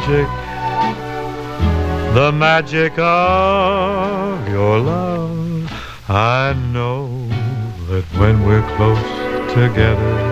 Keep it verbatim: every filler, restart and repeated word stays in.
magic, the magic of your love. I know that when we're close together,